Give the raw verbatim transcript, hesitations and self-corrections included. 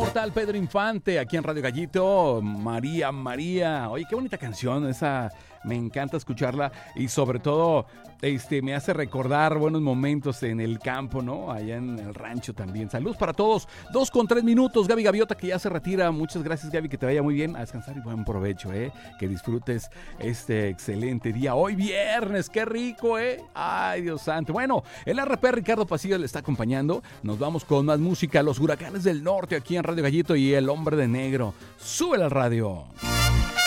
Inmortal Pedro Infante, aquí en Radio Gallito. María, María. Oye, qué bonita canción esa. Me encanta escucharla y sobre todo este, me hace recordar buenos momentos en el campo, ¿no? Allá en el rancho también. Saludos para todos. Dos con tres minutos. Gaby Gaviota, que ya se retira. Muchas gracias, Gaby, que te vaya muy bien. A descansar y buen provecho, ¿eh? Que disfrutes este excelente día. Hoy viernes, qué rico, ¿eh? Ay, Dios santo. Bueno, el R P Ricardo Pasillo le está acompañando. Nos vamos con más música. Los Huracanes del Norte aquí en Radio Gallito y El Hombre de Negro. Sube la radio.